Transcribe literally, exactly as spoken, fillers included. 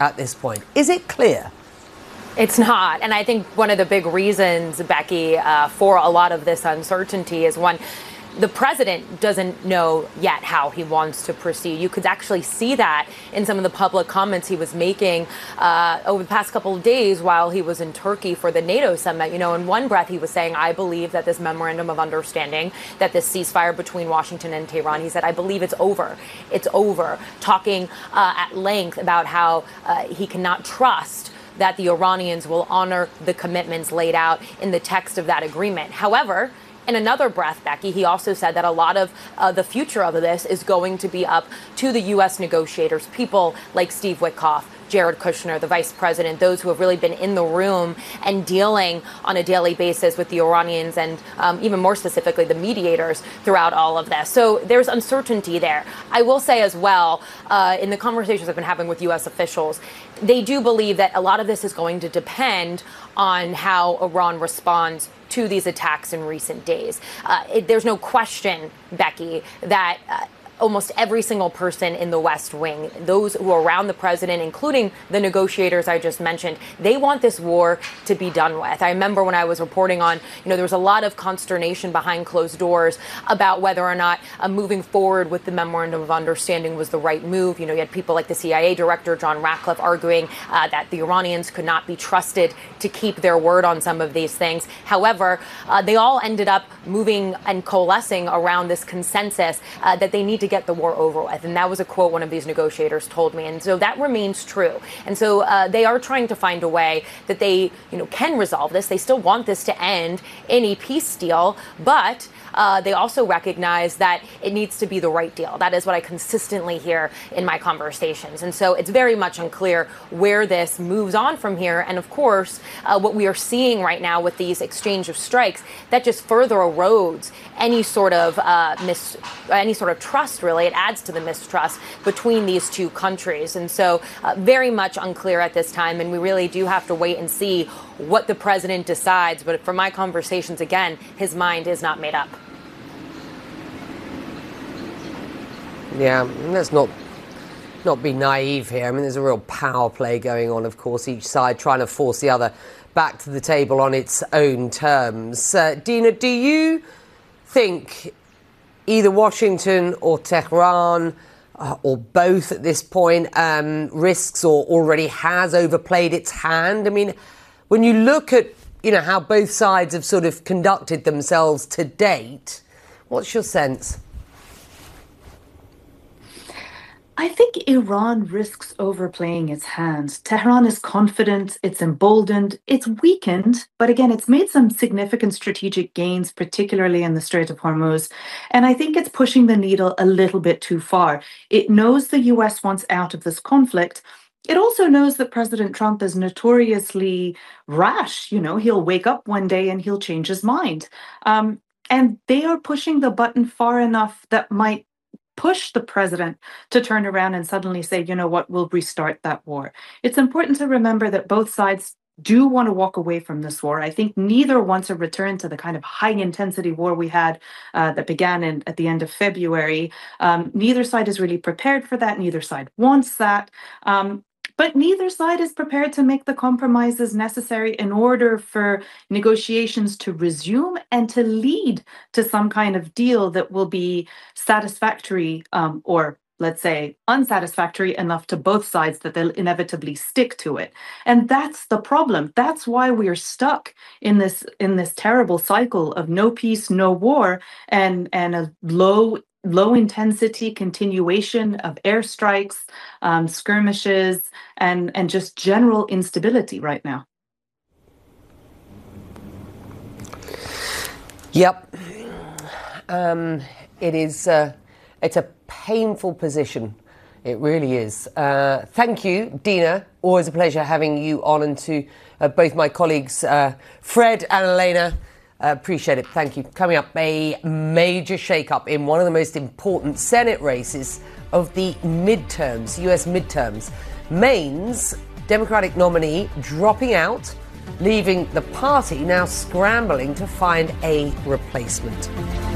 at this point? Is it clear? It's not. And I think one of the big reasons, Becky, uh, for a lot of this uncertainty is one, the president doesn't know yet how he wants to proceed. You could actually see that in some of the public comments he was making uh, over the past couple of days while he was in Turkey for the NATO summit. You know, in one breath, he was saying, I believe that this memorandum of understanding, that this ceasefire between Washington and Tehran, he said, I believe it's over. It's over. Talking uh, at length about how uh, he cannot trust that the Iranians will honor the commitments laid out in the text of that agreement. However, in another breath, Becky, he also said that a lot of uh, the future of this is going to be up to the U S negotiators, people like Steve Witkoff, Jared Kushner, the vice president, those who have really been in the room and dealing on a daily basis with the Iranians and um, even more specifically the mediators throughout all of this. So there's uncertainty there. I will say as well, uh, in the conversations I've been having with U S officials, they do believe that a lot of this is going to depend on how Iran responds to these attacks in recent days. Uh, it, there's no question, Becky, that uh, almost every single person in the West Wing, those who are around the president, including the negotiators I just mentioned, they want this war to be done with. I remember when I was reporting on, you know, there was a lot of consternation behind closed doors about whether or not uh, moving forward with the memorandum of understanding was the right move. You know, you had people like the C I A director, John Ratcliffe, arguing uh, that the Iranians could not be trusted to keep their word on some of these things. However, uh, they all ended up moving and coalescing around this consensus uh, that they need to get the war over with. And that was a quote one of these negotiators told me. And so that remains true. And so uh, they are trying to find a way that they, you know, can resolve this. They still want this to end in a peace deal, but Uh, they also recognize that it needs to be the right deal. That is what I consistently hear in my conversations. And so it's very much unclear where this moves on from here. And of course, uh, what we are seeing right now with these exchange of strikes, that just further erodes any sort of uh, mis- any sort of trust, really. It adds to the mistrust between these two countries. And so uh, very much unclear at this time. And we really do have to wait and see what the president decides. But from my conversations, again, his mind is not made up. Yeah, let's not not be naive here. I mean, there's a real power play going on, of course, each side trying to force the other back to the table on its own terms. Uh, Dina, do you think either Washington or Tehran, uh, or both at this point, um, risks or already has overplayed its hand? I mean, when you look at, you know, how both sides have sort of conducted themselves to date, what's your sense? I think Iran risks overplaying its hand. Tehran is confident, it's emboldened, it's weakened, but again, it's made some significant strategic gains, particularly in the Strait of Hormuz. And I think it's pushing the needle a little bit too far. It knows the U S wants out of this conflict. It also knows that President Trump is notoriously rash. You know, he'll wake up one day and he'll change his mind. Um, and they are pushing the button far enough that might push the president to turn around and suddenly say, you know what, we'll restart that war. It's important to remember that both sides do want to walk away from this war. I think neither wants a return to the kind of high intensity war we had uh, that began in, at the end of February. Um, neither side is really prepared for that. Neither side wants that. Um, But neither side is prepared to make the compromises necessary in order for negotiations to resume and to lead to some kind of deal that will be satisfactory um, or, let's say, unsatisfactory enough to both sides that they'll inevitably stick to it. And that's the problem. That's why we are stuck in this in this terrible cycle of no peace, no war, and, and a low low intensity continuation of airstrikes, um, skirmishes, and, and just general instability right now. Yep. Um, it is, uh, it's a painful position. It really is. Uh, thank you, Dina. Always a pleasure having you on, and to uh, both my colleagues, uh, Fred and Elena. Uh, appreciate it. Thank you. Coming up, a major shake-up in one of the most important Senate races of the midterms, U S midterms. Maine's Democratic nominee dropping out, leaving the party now scrambling to find a replacement.